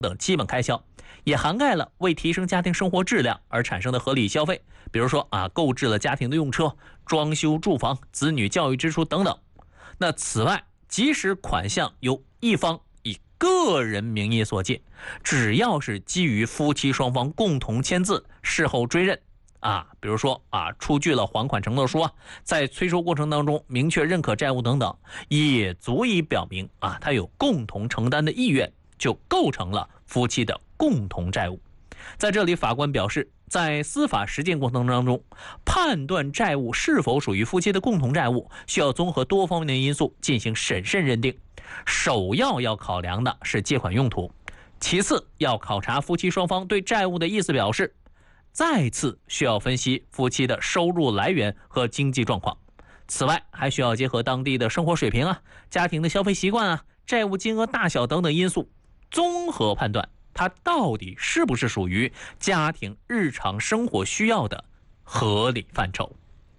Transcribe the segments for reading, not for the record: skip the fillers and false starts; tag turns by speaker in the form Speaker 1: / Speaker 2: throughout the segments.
Speaker 1: 等基本开销，也涵盖了为提升家庭生活质量而产生的合理消费，比如说购置了家庭的用车、装修住房、子女教育支出等等。那此外，即使款项由一方以个人名义所借，只要是基于夫妻双方共同签字，事后追认比如说出具了还款承诺书在催收过程当中明确认可债务等等，也足以表明他有共同承担的意愿，就构成了夫妻的共同债务。在这里，法官表示，在司法实践过程当中，判断债务是否属于夫妻的共同债务，需要综合多方面的因素进行审慎认定。首要考量的是借款用途，其次要考察夫妻双方对债务的意思表示，再次需要分析夫妻的收入来源和经济状况。此外，还需要结合当地的生活水平家庭的消费习惯债务金额大小等等因素，综合判断它到底是不是属于家庭日常生活需要的合理范畴。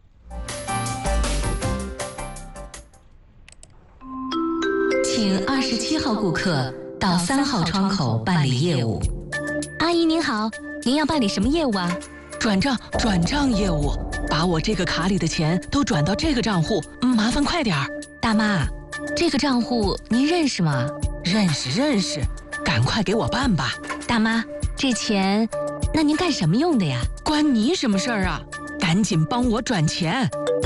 Speaker 2: 请27号顾客到3号窗口办理业务。
Speaker 3: 阿姨您好，您要办理什么业务啊？
Speaker 4: 转账业务，把我这个卡里的钱都转到这个账户，麻烦快点儿。
Speaker 3: 大妈，这个账户您认识吗？
Speaker 4: 认识，赶快给我办吧。
Speaker 3: 大妈，这钱那您干什么用的呀？
Speaker 4: 关你什么事儿啊？赶紧帮我转钱。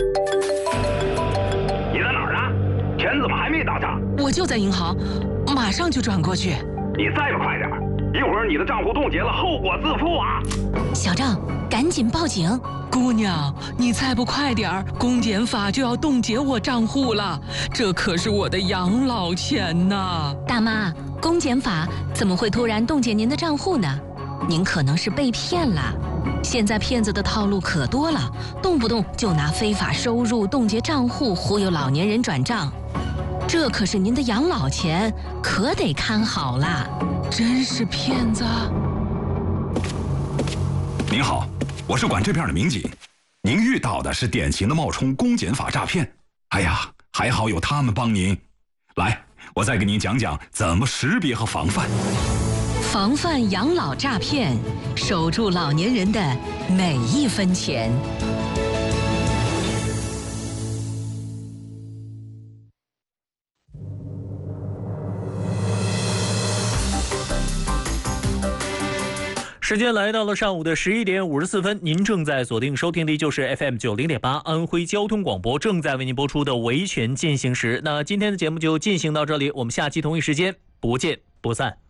Speaker 5: 你在哪儿呢？钱怎么还没打上？
Speaker 4: 我就在银行，马上就转过去。
Speaker 5: 你再不快点，一会儿你的账户冻结了，后果自负啊！
Speaker 3: 小郑，赶紧报警！
Speaker 4: 姑娘，你再不快点儿，公检法就要冻结我账户了，这可是我的养老钱呐！
Speaker 3: 大妈，公检法怎么会突然冻结您的账户呢？您可能是被骗了。现在骗子的套路可多了，动不动就拿非法收入冻结账户，忽悠老年人转账。这可是您的养老钱，可得看好了。
Speaker 4: 真是骗子！
Speaker 6: 您好，我是管这片的民警，您遇到的是典型的冒充公检法诈骗。哎呀，还好有他们帮您。来，我再给您讲讲怎么识别和防范。
Speaker 2: 防范养老诈骗，守住老年人的每一分钱。
Speaker 1: 时间来到了上午的11点54分，您正在锁定收听的就是 FM 90.8安徽交通广播正在为您播出的维权进行时。那今天的节目就进行到这里，我们下期同一时间不见不散。